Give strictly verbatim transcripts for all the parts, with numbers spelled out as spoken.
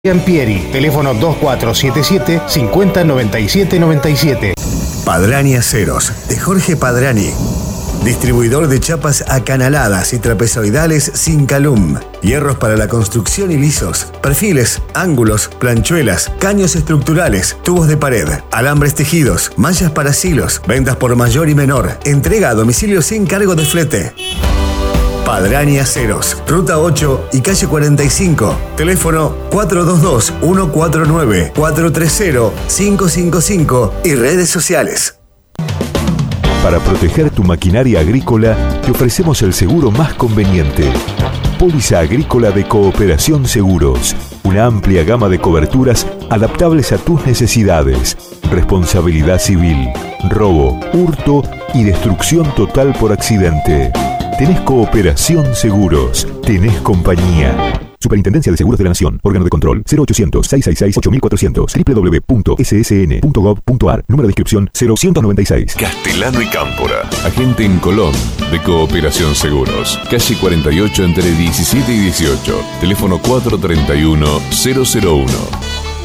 Pieri, teléfono dos cuatro siete siete, cinco cero nueve siete nueve siete. Padrani Aceros, de Jorge Padrani. Distribuidor de chapas acanaladas y trapezoidales sin calum. Hierros para la construcción y lisos. Perfiles, ángulos, planchuelas, caños estructurales, tubos de pared, alambres tejidos, manchas para silos, ventas por mayor y menor. Entrega a domicilio sin cargo de flete. Padrani Aceros, Ruta ocho y Calle cuarenta y cinco. Teléfono cuatro dos dos, uno cuatro nueve, cuatro tres cero, cinco cinco cinco y redes sociales. Para proteger tu maquinaria agrícola, te ofrecemos el seguro más conveniente. Póliza Agrícola de Cooperación Seguros. Una amplia gama de coberturas adaptables a tus necesidades. Responsabilidad civil, robo, hurto y destrucción total por accidente. Tenés Cooperación Seguros. Tenés compañía. Superintendencia de Seguros de la Nación. Órgano de control cero ochocientos, seiscientos sesenta y seis, ocho mil cuatrocientos. doble u doble u doble u punto ese ese ene punto gov punto ar. Número de inscripción cero ciento noventa y seis. Castellano y Cámpora. Agente en Colón de Cooperación Seguros. Calle cuarenta y ocho entre diecisiete y dieciocho. Teléfono cuatro tres uno, cero cero uno.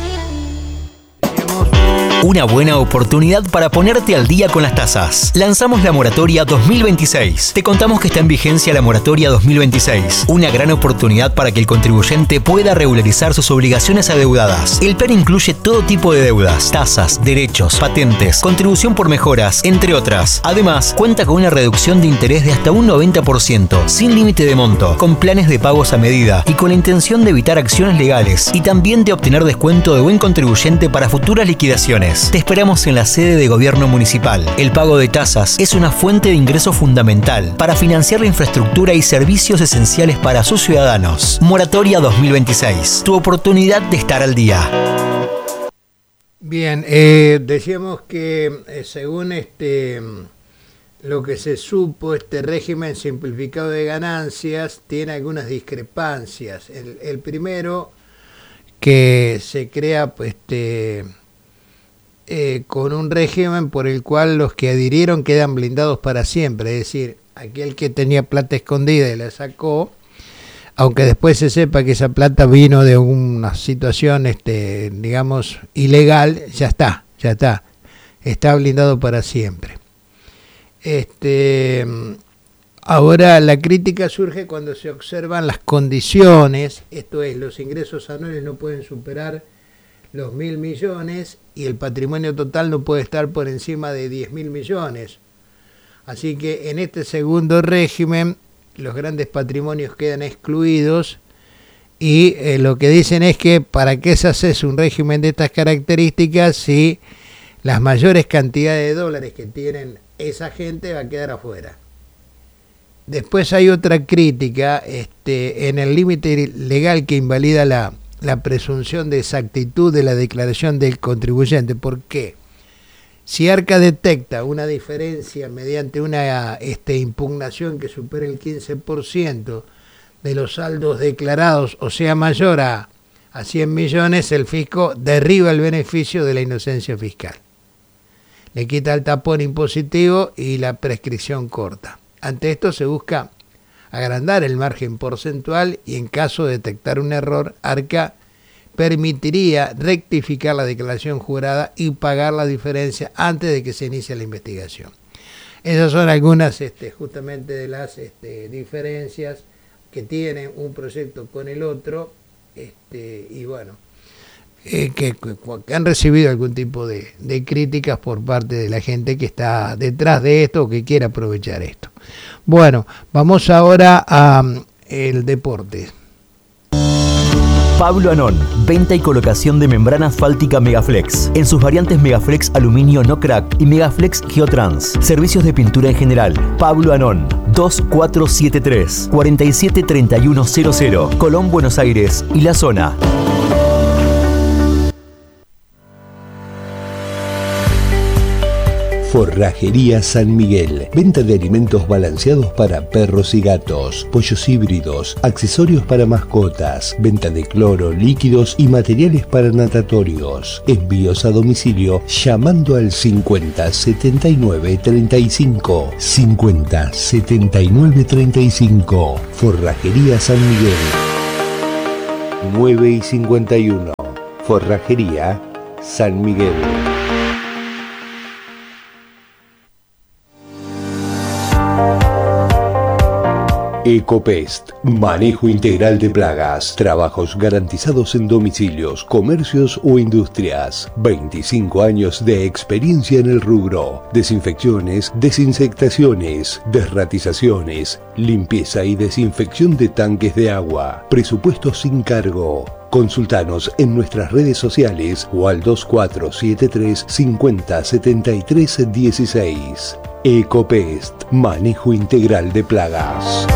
Una buena oportunidad para ponerte al día con las tasas. Lanzamos la moratoria dos mil veintiséis. Te contamos que está en vigencia la moratoria dos mil veintiséis. Una gran oportunidad para que el contribuyente pueda regularizar sus obligaciones adeudadas. El plan incluye todo tipo de deudas, tasas, derechos, patentes, contribución por mejoras, entre otras. Además, cuenta con una reducción de interés de hasta un noventa por ciento, sin límite de monto, con planes de pagos a medida y con la intención de evitar acciones legales y también de obtener descuento de buen contribuyente para futuras liquidaciones. Te esperamos en la sede de Gobierno Municipal. El pago de tasas es una fuente de ingreso fundamental para financiar la infraestructura y servicios esenciales para sus ciudadanos. Moratoria dos mil veintiséis. Tu oportunidad de estar al día. Bien, eh, decíamos que eh, según este lo que se supo, este régimen simplificado de ganancias tiene algunas discrepancias. El, el primero, que se crea pues, este... Eh, con un régimen por el cual los que adhirieron quedan blindados para siempre, es decir, aquel que tenía plata escondida y la sacó, aunque después se sepa que esa plata vino de una situación, este, digamos, ilegal, ya está, ya está, está blindado para siempre. Este, ahora la crítica surge cuando se observan las condiciones, esto es, los ingresos anuales no pueden superar los mil millones y el patrimonio total no puede estar por encima de diez mil millones. Así que en este segundo régimen los grandes patrimonios quedan excluidos y eh, lo que dicen es que para qué se hace un régimen de estas características si las mayores cantidades de dólares que tienen esa gente va a quedar afuera. Después hay otra crítica este, en el límite legal que invalida la la presunción de exactitud de la declaración del contribuyente. ¿Por qué? Si Arca detecta una diferencia mediante una este, impugnación que supere el quince por ciento de los saldos declarados, o sea mayor a, a cien millones, el fisco derriba el beneficio de la inocencia fiscal. Le quita el tapón impositivo y la prescripción corta. Ante esto se busca agrandar el margen porcentual y en caso de detectar un error, Arca permitiría rectificar la declaración jurada y pagar la diferencia antes de que se inicie la investigación. Esas son algunas este, justamente de las este, diferencias que tienen un proyecto con el otro este, y bueno, eh, que, que han recibido algún tipo de, de críticas por parte de la gente que está detrás de esto o que quiere aprovechar esto. Bueno, vamos ahora a um, el deporte. Pablo Anón, venta y colocación de membrana asfáltica Megaflex, en sus variantes Megaflex Aluminio No Crack y Megaflex Geotrans. Servicios de pintura en general. Pablo Anón, dos cuatro siete tres, cuatro siete tres uno cero cero, Colón, Buenos Aires y la zona. Forrajería San Miguel. Venta de alimentos balanceados para perros y gatos, pollos híbridos, accesorios para mascotas, venta de cloro, líquidos y materiales para natatorios. Envíos a domicilio llamando al cincuenta setenta y nueve treinta y cinco. cincuenta setenta y nueve treinta y cinco. Forrajería San Miguel. nueve y cincuenta y uno. Forrajería San Miguel. Ecopest, manejo integral de plagas, trabajos garantizados en domicilios, comercios o industrias. veinticinco años de experiencia en el rubro. Desinfecciones, desinsectaciones, desratizaciones, limpieza y desinfección de tanques de agua. Presupuesto sin cargo. Consultanos en nuestras redes sociales o al dos cuatro siete tres cincuenta setenta y tres dieciséis. Ecopest, manejo integral de plagas.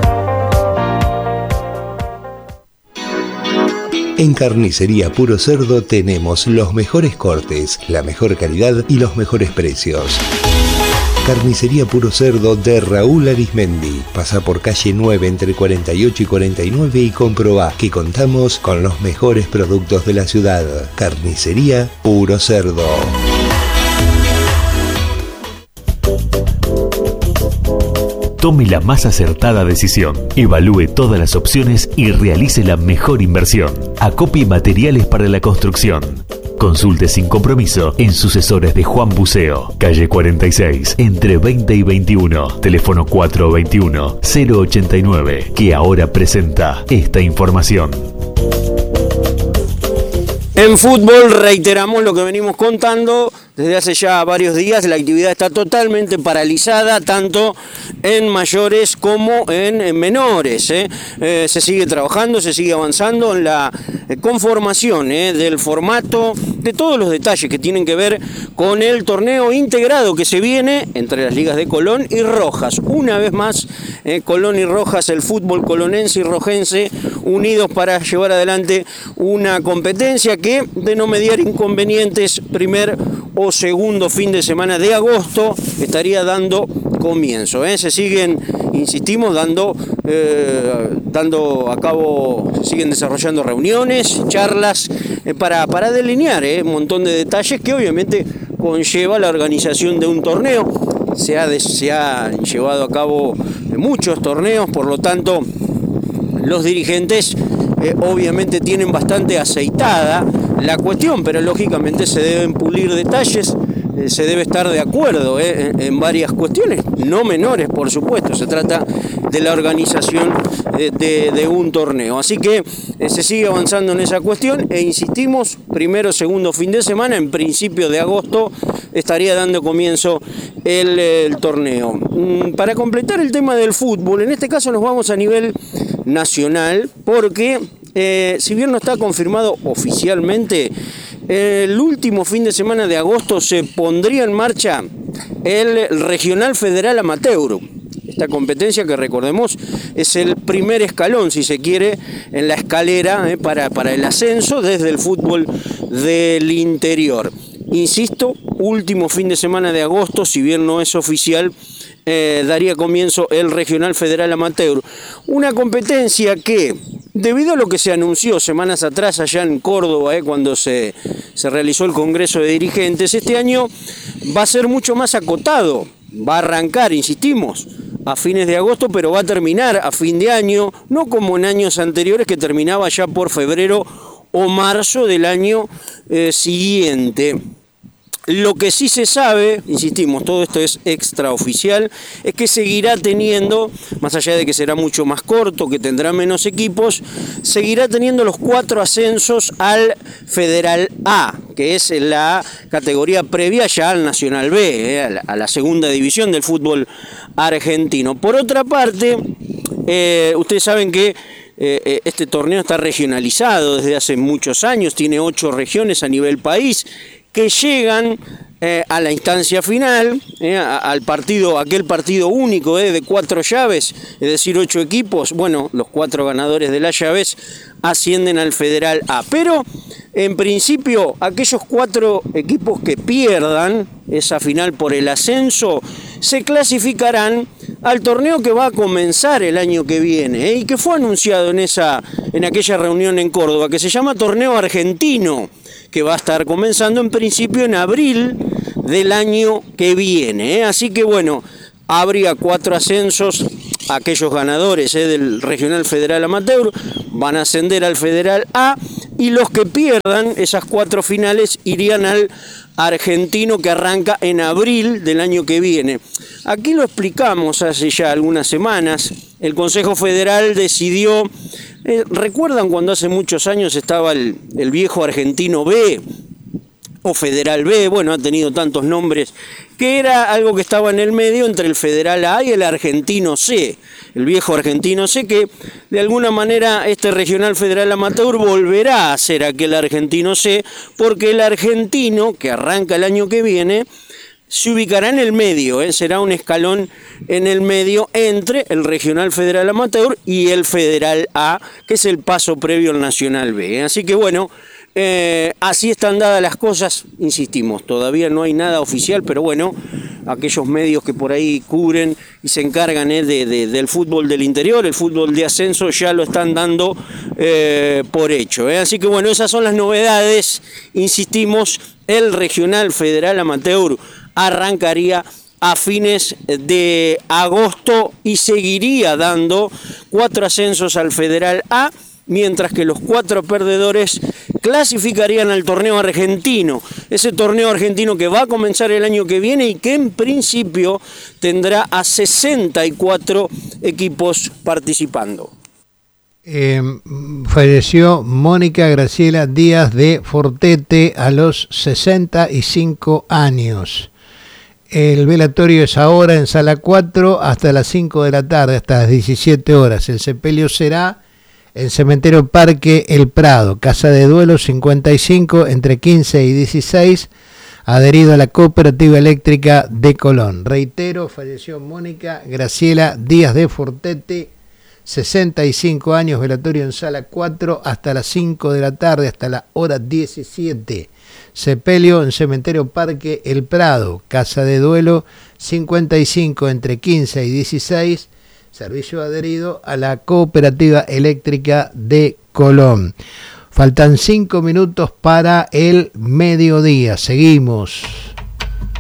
En Carnicería Puro Cerdo tenemos los mejores cortes, la mejor calidad y los mejores precios. Carnicería Puro Cerdo de Raúl Arismendi. Pasa por calle nueve entre cuarenta y ocho y cuarenta y nueve y comprobá que contamos con los mejores productos de la ciudad. Carnicería Puro Cerdo. Tome la más acertada decisión, evalúe todas las opciones y realice la mejor inversión. Acopie materiales para la construcción. Consulte sin compromiso en Sucesores de Juan Buceo, calle cuarenta y seis, entre veinte y veintiuno, teléfono cuatro veintiuno cero ochenta y nueve, que ahora presenta esta información. En fútbol reiteramos lo que venimos contando desde hace ya varios días. La actividad está totalmente paralizada, tanto en mayores como en menores. ¿eh? Eh, se sigue trabajando, se sigue avanzando en la conformación ¿eh? del formato, de todos los detalles que tienen que ver con el torneo integrado que se viene entre las ligas de Colón y Rojas. Una vez más, eh, Colón y Rojas, el fútbol colonense y rojense, unidos para llevar adelante una competencia que, de no mediar inconvenientes, primer o segundo fin de semana de agosto estaría dando comienzo. ¿eh? Se siguen, insistimos, dando, eh, dando a cabo, se siguen desarrollando reuniones, charlas eh, para, para delinear eh, un montón de detalles que obviamente conlleva la organización de un torneo. Se ha, de, se ha llevado a cabo muchos torneos, por lo tanto los dirigentes eh, obviamente tienen bastante aceitada la cuestión, pero lógicamente se deben pulir detalles, eh, se debe estar de acuerdo eh, en, en varias cuestiones, no menores por supuesto, se trata de la organización eh, de, de un torneo, así que eh, se sigue avanzando en esa cuestión e insistimos, primero segundo fin de semana, en principio de agosto estaría dando comienzo el, el torneo. Mm, para completar el tema del fútbol, en este caso nos vamos a nivel nacional, porque Eh, si bien no está confirmado oficialmente, eh, el último fin de semana de agosto se pondría en marcha el Regional Federal Amateur. Esta competencia, que recordemos es el primer escalón, si se quiere, en la escalera eh, para, para el ascenso desde el fútbol del interior. Insisto, último fin de semana de agosto, si bien no es oficial, eh, daría comienzo el Regional Federal Amateur. Una competencia que, debido a lo que se anunció semanas atrás allá en Córdoba, eh, cuando se, se realizó el Congreso de Dirigentes, este año va a ser mucho más acotado. Va a arrancar, insistimos, a fines de agosto, pero va a terminar a fin de año, no como en años anteriores que terminaba ya por febrero o marzo del año eh, siguiente. Lo que sí se sabe, insistimos, todo esto es extraoficial, es que seguirá teniendo, más allá de que será mucho más corto, que tendrá menos equipos, seguirá teniendo los cuatro ascensos al Federal A, que es la categoría previa ya al Nacional B, eh, a, la, a la segunda división del fútbol argentino. Por otra parte, eh, ustedes saben que eh, este torneo está regionalizado desde hace muchos años, tiene ocho regiones a nivel país, que llegan eh, a la instancia final, eh, a, al partido, aquel partido único eh, de cuatro llaves, es decir, ocho equipos. Bueno, los cuatro ganadores de las llaves ascienden al Federal A. Pero, en principio, aquellos cuatro equipos que pierdan esa final por el ascenso se clasificarán al torneo que va a comenzar el año que viene eh, y que fue anunciado en, esa, en aquella reunión en Córdoba, que se llama Torneo Argentino, que va a estar comenzando en principio en abril del año que viene. ¿eh? Así que bueno, habría cuatro ascensos aquellos ganadores eh, del Regional Federal Amateur van a ascender al Federal A, y los que pierdan esas cuatro finales irían al argentino, que arranca en abril del año que viene. Aquí lo explicamos hace ya algunas semanas. El Consejo Federal decidió, eh, ¿recuerdan cuando hace muchos años estaba el, el viejo Argentino B o Federal B? Bueno, ha tenido tantos nombres, que era algo que estaba en el medio entre el Federal A y el Argentino C, el viejo Argentino C, que de alguna manera este Regional Federal Amateur volverá a ser aquel Argentino C, porque el argentino, que arranca el año que viene, se ubicará en el medio, ¿eh? Será un escalón en el medio entre el Regional Federal Amateur y el Federal A, que es el paso previo al Nacional B, ¿eh? Así que bueno, Eh, así están dadas las cosas, insistimos, todavía no hay nada oficial, pero bueno, aquellos medios que por ahí cubren y se encargan eh, de, de, del fútbol del interior, el fútbol de ascenso, ya lo están dando eh, por hecho. Eh. Así que bueno, esas son las novedades, insistimos, el Regional Federal Amateur arrancaría a fines de agosto y seguiría dando cuatro ascensos al Federal A, mientras que los cuatro perdedores clasificarían al torneo argentino, ese torneo argentino que va a comenzar el año que viene y que en principio tendrá a sesenta y cuatro equipos participando. Eh, falleció Mónica Graciela Díaz de Fortete a los sesenta y cinco años. El velatorio es ahora en Sala cuatro hasta las cinco de la tarde, hasta las diecisiete horas. El sepelio será en Cementerio Parque El Prado, Casa de Duelo cincuenta y cinco, entre quince y dieciséis, adherido a la Cooperativa Eléctrica de Colón. Reitero, falleció Mónica Graciela Díaz de Fortete, sesenta y cinco años, velatorio en Sala cuatro hasta las cinco de la tarde, hasta la hora diecisiete. Sepelio en Cementerio Parque El Prado, Casa de Duelo cincuenta y cinco, entre quince y dieciséis, servicio adherido a la Cooperativa Eléctrica de Colón. Faltan cinco minutos para el mediodía. Seguimos.